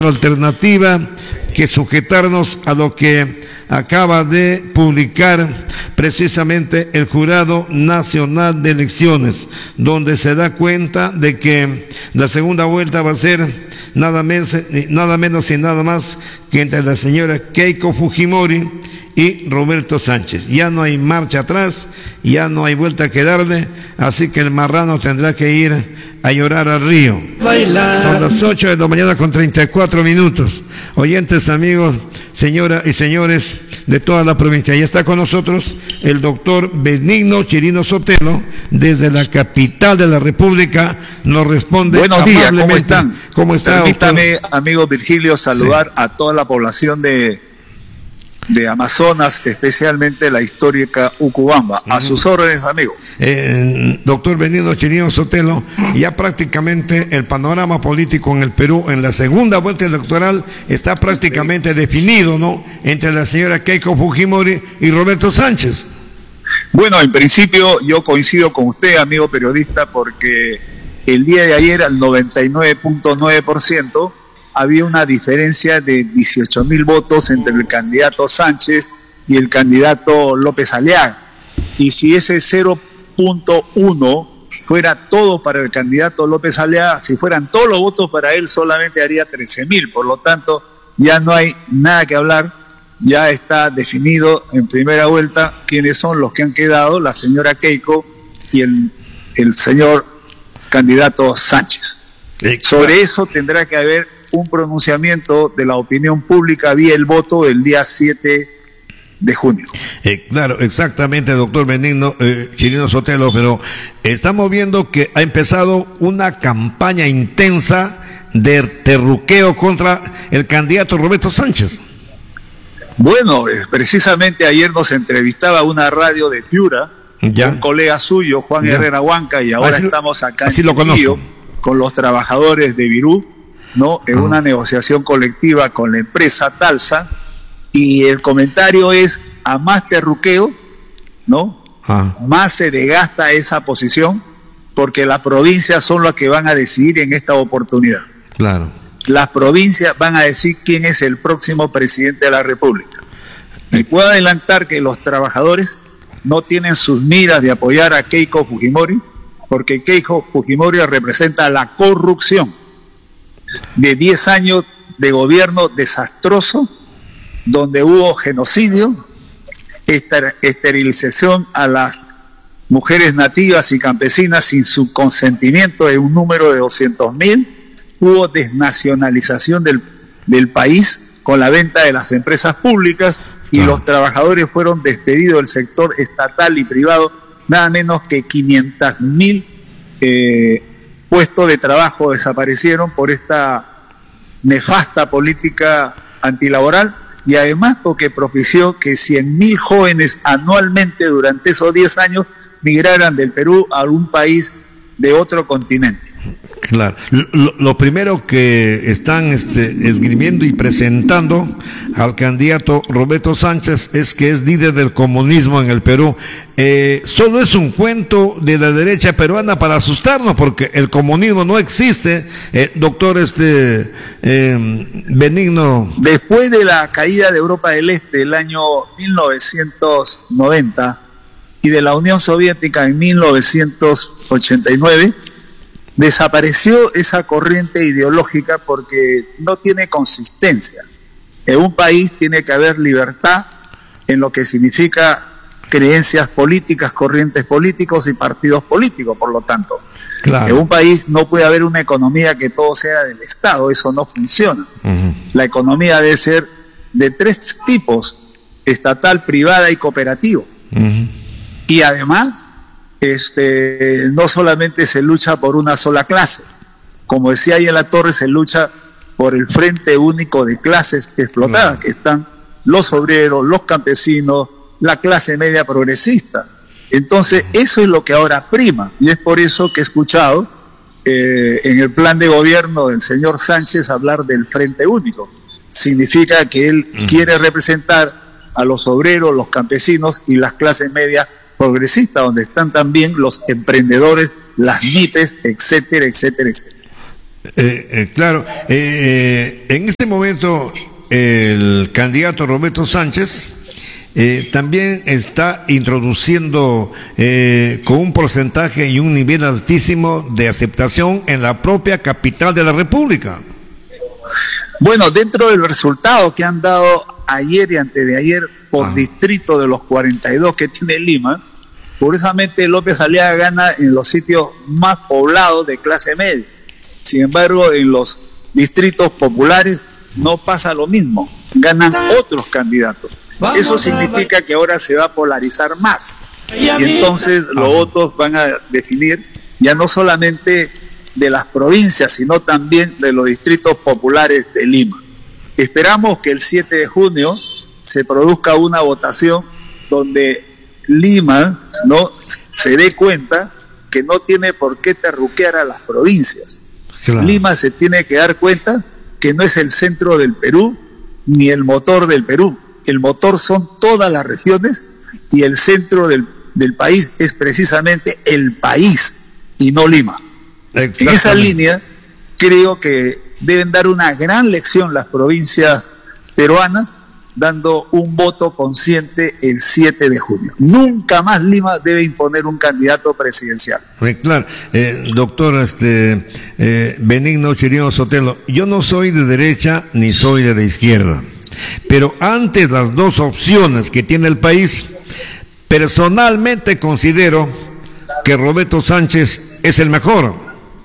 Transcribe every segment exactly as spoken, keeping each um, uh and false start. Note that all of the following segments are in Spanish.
alternativa que sujetarnos a lo que acaba de publicar precisamente el Jurado Nacional de Elecciones, donde se da cuenta de que la segunda vuelta va a ser nada menos, nada menos y nada más que entre la señora Keiko Fujimori y Roberto Sánchez. Ya no hay marcha atrás, ya no hay vuelta que darle, así que el marrano tendrá que ir a llorar al río. Bailar. Son las ocho de la mañana con treinta y cuatro minutos. Oyentes, amigos, señoras y señores de toda la provincia. Ya está con nosotros el doctor Benigno Chirino Sotelo, desde la capital de la República. Nos responde Buenos días, ¿cómo están? ¿Cómo está, Permítame, doctor? amigo Virgilio, saludar sí. a toda la población de, de Amazonas, especialmente la histórica Ucubamba. Uh-huh. A sus órdenes, amigo. Eh, doctor Benigno Chirino Sotelo, ya prácticamente el panorama político en el Perú en la segunda vuelta electoral está prácticamente definido, ¿no? Entre la señora Keiko Fujimori y Roberto Sánchez. Bueno, en principio yo coincido con usted, amigo periodista, porque el día de ayer al noventa y nueve punto nueve por ciento había una diferencia de dieciocho mil votos entre el candidato Sánchez y el candidato López Aliaga. Y si ese cero punto uno fuera todo para el candidato López Aliaga, si fueran todos los votos para él, solamente haría trece mil. Por lo tanto, ya no hay nada que hablar, ya está definido en primera vuelta quiénes son los que han quedado, la señora Keiko y el, el señor candidato Sánchez. Sobre eso tendrá que haber un pronunciamiento de la opinión pública vía el voto el día siete de junio. Eh, claro, exactamente, doctor Benigno eh, Chirino Sotelo, pero estamos viendo que ha empezado una campaña intensa de terruqueo contra el candidato Roberto Sánchez. Bueno, eh, precisamente ayer nos entrevistaba una radio de Piura, ya. un colega suyo, Juan ya. Herrera Huanca, y ahora así, estamos acá así en Chilillo con los trabajadores de Virú, ¿no? En uh-huh. una negociación colectiva con la empresa Talsa. Y el comentario es, a más terruqueo, ¿no? Ah. Más se desgasta esa posición, porque las provincias son las que van a decidir en esta oportunidad. Claro. Las provincias van a decir quién es el próximo presidente de la República. Y puedo adelantar que los trabajadores no tienen sus miras de apoyar a Keiko Fujimori, porque Keiko Fujimori representa la corrupción de diez años de gobierno desastroso, donde hubo genocidio, ester- esterilización a las mujeres nativas y campesinas sin su consentimiento en un número de doscientos mil, hubo desnacionalización del, del país con la venta de las empresas públicas y ah. los trabajadores fueron despedidos del sector estatal y privado, nada menos que quinientos mil eh, puestos de trabajo desaparecieron por esta nefasta política antilaboral. Y además porque propició que cien mil jóvenes anualmente durante esos diez años migraran del Perú a algún país de otro continente. Claro. Lo, lo primero que están este, esgrimiendo y presentando al candidato Roberto Sánchez es que es líder del comunismo en el Perú. Eh, solo es un cuento de la derecha peruana para asustarnos, porque el comunismo no existe, eh, doctor este eh, Benigno. Después de la caída de Europa del Este el año mil novecientos noventa y de la Unión Soviética en mil novecientos ochenta y nueve, desapareció esa corriente ideológica porque no tiene consistencia. En un país tiene que haber libertad en lo que significa creencias políticas, corrientes políticos y partidos políticos, por lo tanto. Claro. En un país no puede haber una economía que todo sea del Estado, eso no funciona. Uh-huh. La economía debe ser de tres tipos, estatal, privada y cooperativo. Uh-huh. Y además, este, no solamente se lucha por una sola clase, como decía ahí en la torre, se lucha por el frente único de clases explotadas, uh-huh. que están los obreros, los campesinos, la clase media progresista. Entonces eso es lo que ahora prima, y es por eso que he escuchado eh, en el plan de gobierno del señor Sánchez hablar del frente único. Significa que él uh-huh. quiere representar a los obreros, los campesinos y las clases medias progresistas, donde están también los emprendedores, las M I P E S, etcétera, etcétera, etcétera. Eh, eh, claro, eh, eh, en este momento el candidato Roberto Sánchez eh, también está introduciendo eh, con un porcentaje y un nivel altísimo de aceptación en la propia capital de la República. Bueno, dentro del resultado que han dado ayer y antes de ayer por ah. distrito de los cuarenta y dos que tiene Lima, curiosamente López Aliaga gana en los sitios más poblados de clase media. Sin embargo, en los distritos populares no pasa lo mismo, ganan otros candidatos. Eso significa que ahora se va a polarizar más. Y entonces los votos van a definir ya no solamente de las provincias, sino también de los distritos populares de Lima. Esperamos que el siete de junio se produzca una votación donde Lima no se dé cuenta que no tiene por qué terruquear a las provincias. Claro. Lima se tiene que dar cuenta que no es el centro del Perú ni el motor del Perú. El motor son todas las regiones y el centro del, del país es precisamente el país y no Lima. En esa línea creo que deben dar una gran lección las provincias peruanas, dando un voto consciente el siete de junio. Nunca más Lima debe imponer un candidato presidencial. Eh, claro, eh, doctor este, eh, Benigno Chirinos Sotelo, yo no soy de derecha ni soy de la izquierda, pero ante las dos opciones que tiene el país, personalmente considero que Roberto Sánchez es el mejor.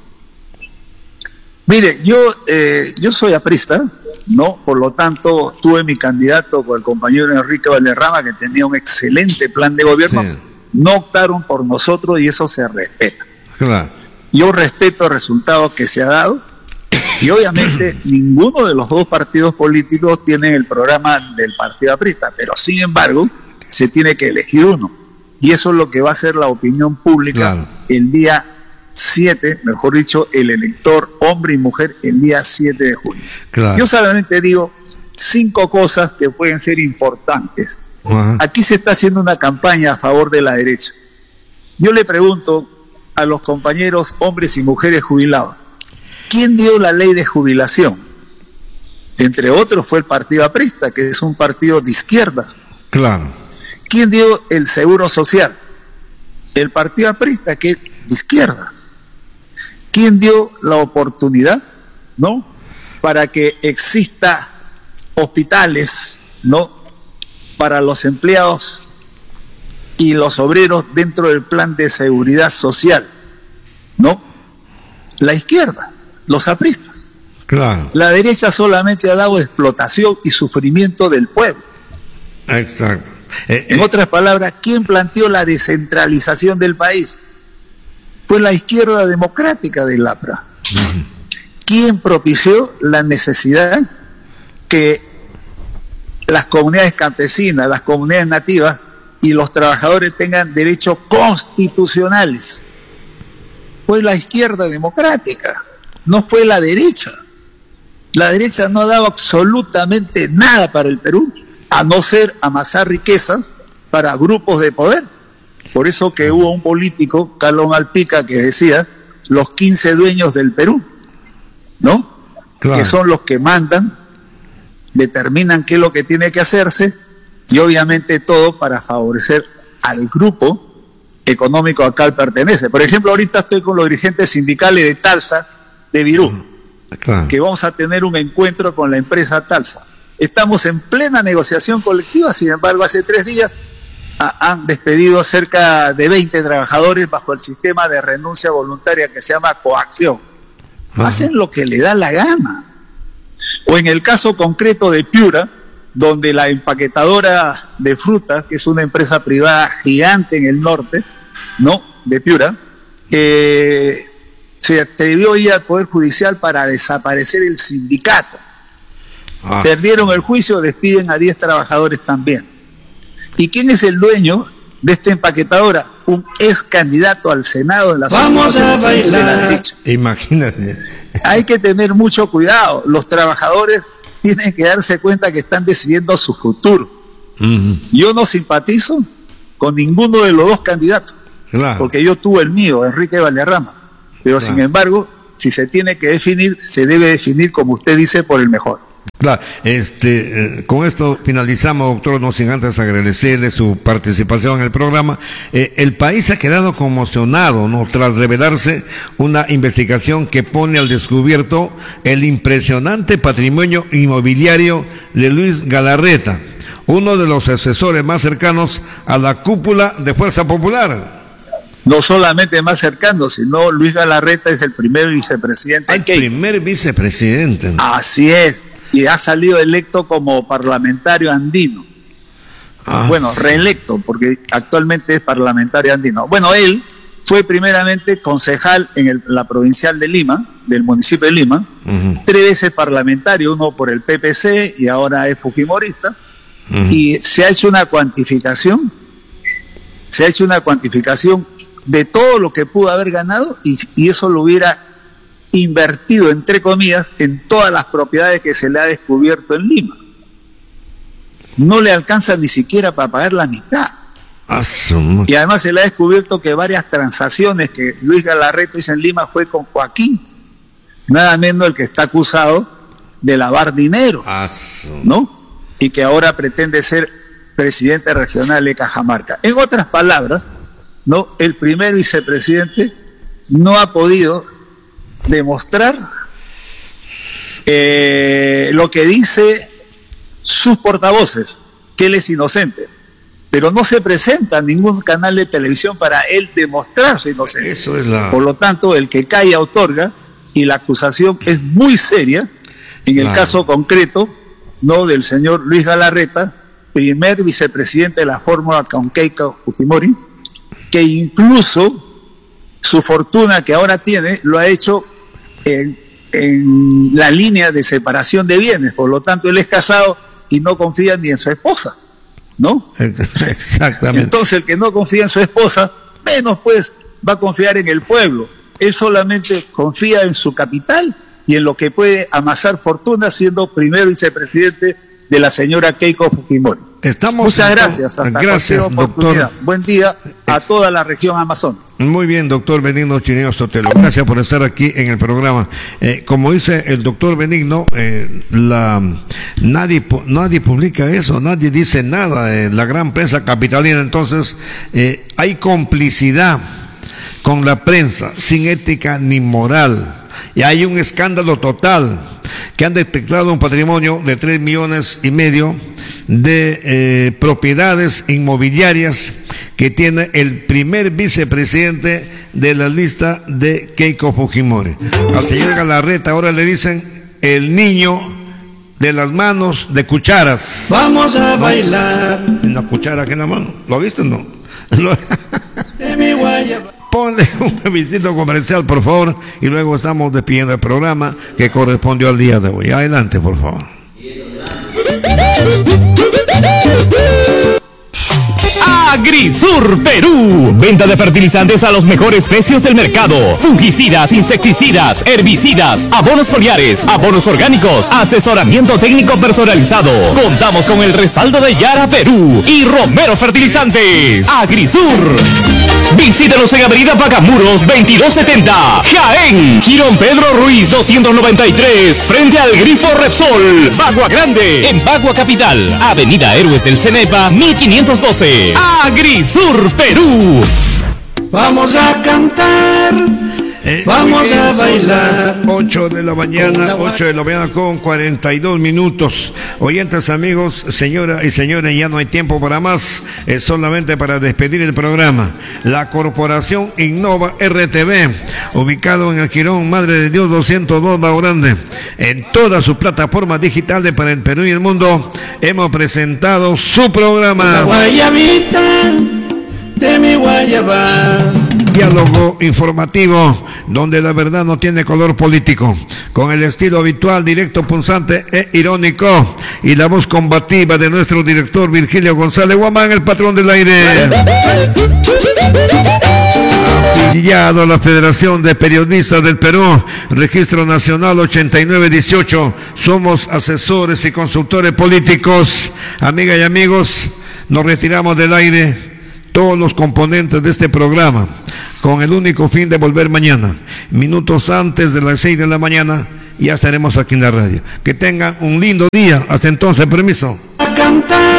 Mire, yo eh, yo soy aprista, ¿no? Por lo tanto, tuve mi candidato con el compañero Enrique Valderrama, que tenía un excelente plan de gobierno. Sí. No optaron por nosotros y eso se respeta. Claro. Yo respeto el resultado que se ha dado y obviamente ninguno de los dos partidos políticos tiene el programa del partido aprista, pero sin embargo se tiene que elegir uno. Y eso es lo que va a ser la opinión pública claro. el día siete, mejor dicho, el elector, hombre y mujer, el día siete de junio. Claro. Yo solamente digo cinco cosas que pueden ser importantes. Uh-huh. Aquí se está haciendo una campaña a favor de la derecha. Yo le pregunto a los compañeros, hombres y mujeres jubilados, ¿quién dio la ley de jubilación? Entre otros fue el Partido Aprista, que es un partido de izquierda. Claro. ¿Quién dio el seguro social? El Partido Aprista, que es de izquierda. ¿Quién dio la oportunidad, no, para que exista hospitales, no, para los empleados y los obreros dentro del plan de seguridad social? No, la izquierda, los apristas. Claro. La derecha solamente ha dado explotación y sufrimiento del pueblo. Exacto. Eh, en eh. otras palabras, ¿quién planteó la descentralización del país? Fue la izquierda democrática del A P R A. Uh-huh. ¿Quién propició la necesidad que las comunidades campesinas, las comunidades nativas y los trabajadores tengan derechos constitucionales? Fue la izquierda democrática, no fue la derecha. La derecha no ha dado absolutamente nada para el Perú, a no ser amasar riquezas para grupos de poder. Por eso que hubo un político, Carlos Malpica, que decía, los quince dueños del Perú, ¿no? Claro. Que son los que mandan, determinan qué es lo que tiene que hacerse, y obviamente todo para favorecer al grupo económico al cual pertenece. Por ejemplo, ahorita estoy con los dirigentes sindicales de Talsa, de Virú, claro. que vamos a tener un encuentro con la empresa Talsa. Estamos en plena negociación colectiva, sin embargo, hace tres días han despedido cerca de veinte trabajadores bajo el sistema de renuncia voluntaria que se llama coacción. Ajá. Hacen lo que le da la gana. O en el caso concreto de Piura, donde la empaquetadora de frutas, que es una empresa privada gigante en el norte, ¿no?, de Piura, eh, se atrevió a ir al Poder Judicial para desaparecer el sindicato. Ah. Perdieron el juicio, despiden a diez trabajadores también. ¿Y quién es el dueño de esta empaquetadora? Un ex candidato al Senado de la Vamos a bailar. De la derecha. Imagínate. Hay que tener mucho cuidado. Los trabajadores tienen que darse cuenta que están decidiendo su futuro. Uh-huh. Yo no simpatizo con ninguno de los dos candidatos, claro. porque yo tuve el mío, Enrique Valderrama. Pero claro. sin embargo, si se tiene que definir, se debe definir, como usted dice, por el mejor. Claro, este, eh, con esto finalizamos, doctor, no sin antes agradecerle su participación en el programa. Eh, el país ha quedado conmocionado, ¿no?, tras revelarse una investigación que pone al descubierto el impresionante patrimonio inmobiliario de Luis Galarreta, uno de los asesores más cercanos a la cúpula de Fuerza Popular. No solamente más cercano, sino Luis Galarreta es el primer vicepresidente. El primer vicepresidente, ¿no? Así es. Y ha salido electo como parlamentario andino. Ah, bueno, sí. reelecto, porque actualmente es parlamentario andino. Bueno, él fue primeramente concejal en el, la provincial de Lima, del municipio de Lima, uh-huh. tres veces parlamentario, uno por el P P C y ahora es fujimorista, uh-huh. y se ha hecho una cuantificación, se ha hecho una cuantificación de todo lo que pudo haber ganado y, y eso lo hubiera invertido, entre comillas, en todas las propiedades que se le ha descubierto en Lima. No le alcanza ni siquiera para pagar la mitad. Asumo. Y además se le ha descubierto que varias transacciones que Luis Galarreta hizo en Lima fue con Joaquín, nada menos el que está acusado de lavar dinero, Asumo. ¿no? Y que ahora pretende ser presidente regional de Cajamarca. En otras palabras, ¿no?, el primer vicepresidente no ha podido demostrar eh, lo que dice sus portavoces, que él es inocente, pero no se presenta a ningún canal de televisión para él demostrar su inocencia. Eso es la... Por lo tanto, el que calla otorga, y la acusación es muy seria en el claro. caso concreto, no, del señor Luis Galarreta, primer vicepresidente de la fórmula con Keiko Fujimori, que incluso su fortuna que ahora tiene lo ha hecho en, en la línea de separación de bienes. Por lo tanto, él es casado y no confía ni en su esposa, ¿no? Exactamente. Entonces, el que no confía en su esposa, menos pues va a confiar en el pueblo. Él solamente confía en su capital y en lo que puede amasar fortuna siendo primer vicepresidente de la señora Keiko Fujimori. Estamos Muchas gracias. Hasta gracias, doctor. Buen día a toda la región Amazonas. Muy bien, doctor Benigno Chineo Sotelo. Gracias por estar aquí en el programa. Eh, como dice el doctor Benigno, eh, la, nadie, nadie publica eso, nadie dice nada. Eh, la gran prensa capitalina, entonces, eh, hay complicidad con la prensa, sin ética ni moral. Y hay un escándalo total, que han detectado un patrimonio de tres millones y medio de eh, propiedades inmobiliarias que tiene el primer vicepresidente de la lista de Keiko Fujimori. Al señor Galarreta ahora le dicen el niño de las manos de cucharas. Vamos a bailar. ¿Una cuchara aquí en la mano? ¿Lo viste o no? Lo... de mi guayaba. Ponle un visito comercial, por favor, y luego estamos despidiendo el programa que correspondió al día de hoy. Adelante, por favor. Agrisur Perú. Venta de fertilizantes a los mejores precios del mercado. Fungicidas, insecticidas, herbicidas, abonos foliares, abonos orgánicos, asesoramiento técnico personalizado. Contamos con el respaldo de Yara Perú y Romero Fertilizantes. Agrisur. Visítenos en Avenida Pacamuros veintidós setenta, Jaén. Girón Pedro Ruiz doscientos noventa y tres, frente al Grifo Repsol. Bagua Grande, en Bagua Capital. Avenida Héroes del Cenepa mil quinientos doce. Agrisur Perú. Vamos a cantar. Eh, Vamos a bailar. ocho de la mañana, ocho de la mañana con cuarenta y dos minutos. Oyentes, amigos, señoras y señores, ya no hay tiempo para más, es solamente para despedir el programa. La Corporación Innova R T V, ubicado en el Girón Madre de Dios doscientos dos, Bagua Grande, en todas sus plataformas digitales para el Perú y el mundo, hemos presentado su programa. La guayabita de mi guayaba. Diálogo informativo donde la verdad no tiene color político, con el estilo habitual, directo, punzante e irónico, y la voz combativa de nuestro director Virgilio González Guamán, el patrón del aire. Afiliado a la Federación de Periodistas del Perú, Registro Nacional ochenta y nueve dieciocho, somos asesores y consultores políticos. Amigas y amigos, nos retiramos del aire todos los componentes de este programa. con el único fin de volver mañana, minutos antes de las seis de la mañana, ya estaremos aquí en la radio. Que tengan un lindo día. Hasta entonces, permiso. A cantar.